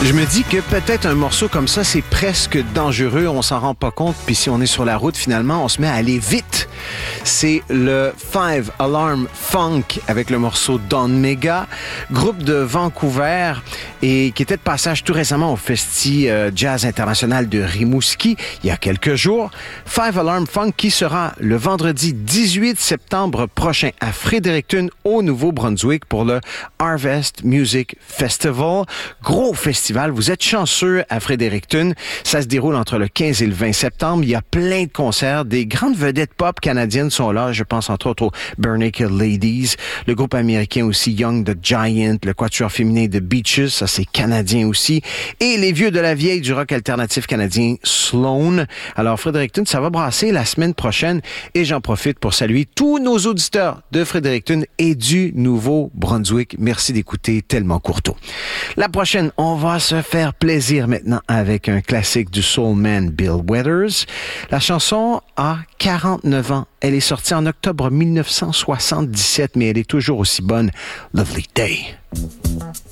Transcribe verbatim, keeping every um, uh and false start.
Je me dis que peut-être un morceau comme ça, c'est presque dangereux. On s'en rend pas compte. Puis si on est sur la route, finalement, on se met à aller vite. C'est le Five Alarm Funk avec le morceau Don Mega, groupe de Vancouver et qui était de passage tout récemment au Festi euh, Jazz International de Rimouski il y a quelques jours. Five Alarm Funk qui sera le vendredi dix-huit septembre prochain à Fredericton au Nouveau-Brunswick pour le Harvest Music Festival. Gros festival. Vous êtes chanceux à Fredericton. Ça se déroule entre le quinze et le vingt septembre. Il y a plein de concerts. Des grandes vedettes pop canadiennes sont là. Je pense entre autres aux Barenaked Ladies, le groupe américain aussi Young the Giant, le quatuor féminin de Beaches, ça c'est canadien aussi, et les vieux de la vieille du rock alternatif canadien Sloan. Alors Fredericton, ça va brasser la semaine prochaine et j'en profite pour saluer tous nos auditeurs de Fredericton et du Nouveau-Brunswick. Merci d'écouter Tellement Courteau. La prochaine, on va se faire plaisir maintenant avec un classique du soulman Bill Withers. La chanson a quarante-neuf ans. Elle est sortie en octobre mille neuf cent soixante-dix-sept, mais elle est toujours aussi bonne. Lovely Day.